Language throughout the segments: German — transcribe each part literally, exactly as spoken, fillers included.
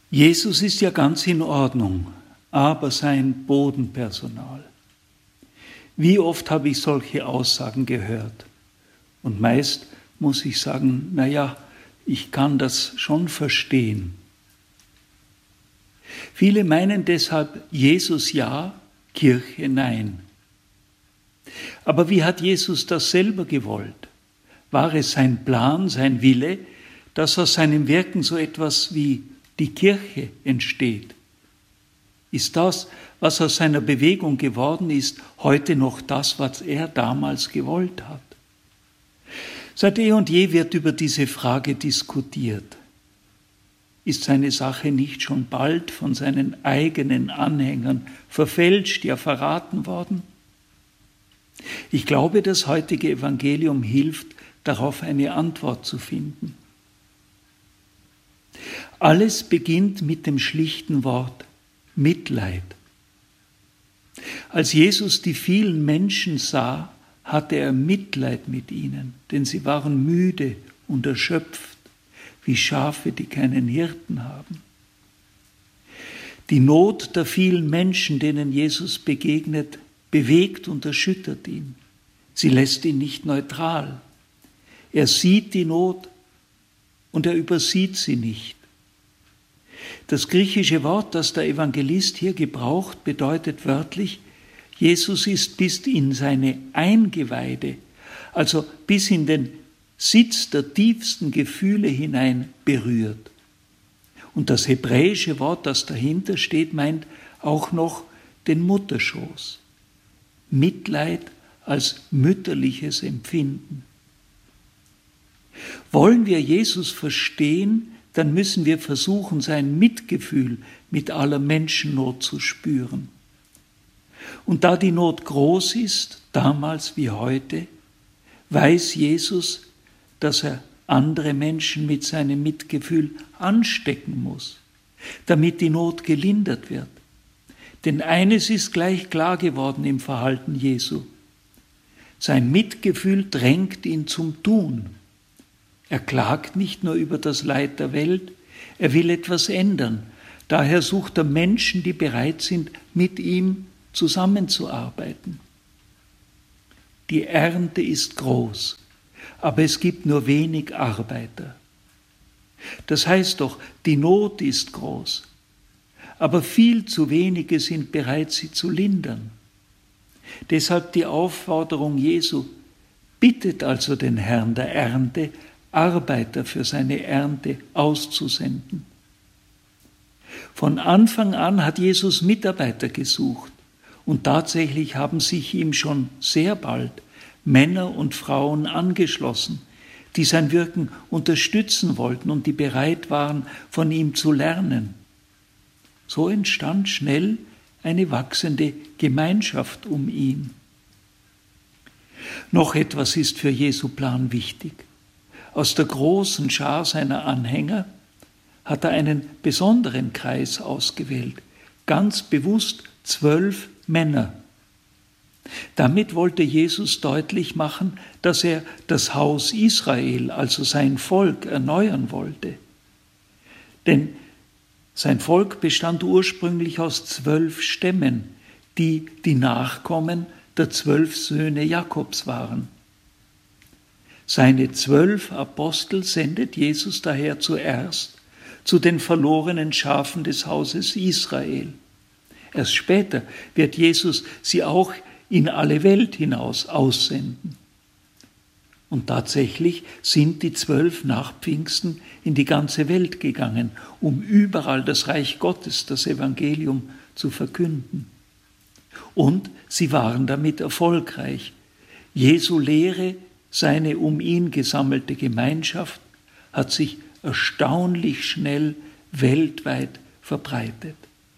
Jesus ist ja ganz in Ordnung, aber sein Bodenpersonal. Wie oft habe ich solche Aussagen gehört? Und meist muss ich sagen, naja, ich kann das schon verstehen. Viele meinen deshalb, Jesus ja, Kirche nein. Aber wie hat Jesus das selber gewollt? War es sein Plan, sein Wille, dass aus seinem Wirken so etwas wie die Kirche entsteht? Ist das, was aus seiner Bewegung geworden ist, heute noch das, was er damals gewollt hat? Seit eh und je wird über diese Frage diskutiert. Ist seine Sache nicht schon bald von seinen eigenen Anhängern verfälscht, ja verraten worden? Ich glaube, das heutige Evangelium hilft, darauf eine Antwort zu finden. Alles beginnt mit dem schlichten Wort Mitleid. Als Jesus die vielen Menschen sah, hatte er Mitleid mit ihnen, denn sie waren müde und erschöpft, wie Schafe, die keinen Hirten haben. Die Not der vielen Menschen, denen Jesus begegnet, bewegt und erschüttert ihn. Sie lässt ihn nicht neutral. Er sieht die Not und er übersieht sie nicht. Das griechische Wort, das der Evangelist hier gebraucht, bedeutet wörtlich, Jesus ist bis in seine Eingeweide, also bis in den Sitz der tiefsten Gefühle hinein berührt. Und das hebräische Wort, das dahinter steht, meint auch noch den Mutterschoß. Mitleid als mütterliches Empfinden. Wollen wir Jesus verstehen, dann müssen wir versuchen, sein Mitgefühl mit aller Menschennot zu spüren. Und da die Not groß ist, damals wie heute, weiß Jesus, dass er andere Menschen mit seinem Mitgefühl anstecken muss, damit die Not gelindert wird. Denn eines ist gleich klar geworden im Verhalten Jesu. Sein Mitgefühl drängt ihn zum Tun. Er klagt nicht nur über das Leid der Welt, er will etwas ändern. Daher sucht er Menschen, die bereit sind, mit ihm zusammenzuarbeiten. Die Ernte ist groß, aber es gibt nur wenig Arbeiter. Das heißt doch, die Not ist groß, aber viel zu wenige sind bereit, sie zu lindern. Deshalb die Aufforderung Jesu, bittet also den Herrn der Ernte, Arbeiter für seine Ernte auszusenden. Von Anfang an hat Jesus Mitarbeiter gesucht und tatsächlich haben sich ihm schon sehr bald Männer und Frauen angeschlossen, die sein Wirken unterstützen wollten und die bereit waren, von ihm zu lernen. So entstand schnell eine wachsende Gemeinschaft um ihn. Noch etwas ist für Jesu Plan wichtig. Aus der großen Schar seiner Anhänger hat er einen besonderen Kreis ausgewählt, ganz bewusst zwölf Männer. Damit wollte Jesus deutlich machen, dass er das Haus Israel, also sein Volk, erneuern wollte. Denn sein Volk bestand ursprünglich aus zwölf Stämmen, die die Nachkommen der zwölf Söhne Jakobs waren. Seine zwölf Apostel sendet Jesus daher zuerst zu den verlorenen Schafen des Hauses Israel. Erst später wird Jesus sie auch in alle Welt hinaus aussenden. Und tatsächlich sind die zwölf nach Pfingsten in die ganze Welt gegangen, um überall das Reich Gottes, das Evangelium zu verkünden. Und sie waren damit erfolgreich. Jesu Lehre, seine um ihn gesammelte Gemeinschaft, hat sich erstaunlich schnell weltweit verbreitet.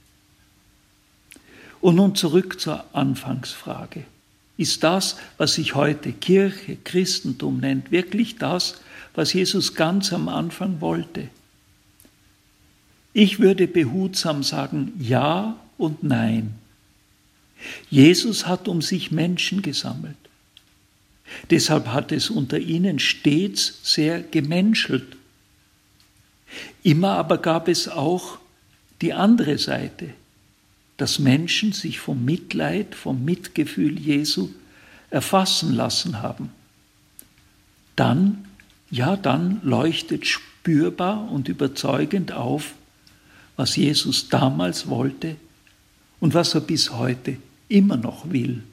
Und nun zurück zur Anfangsfrage. Ist das, was sich heute Kirche, Christentum nennt, wirklich das, was Jesus ganz am Anfang wollte? Ich würde behutsam sagen, ja und nein. Jesus hat um sich Menschen gesammelt. Deshalb hat es unter ihnen stets sehr gemenschelt. Immer aber gab es auch die andere Seite, dass Menschen sich vom Mitleid, vom Mitgefühl Jesu erfassen lassen haben, dann, ja, dann leuchtet spürbar und überzeugend auf, was Jesus damals wollte und was er bis heute immer noch will.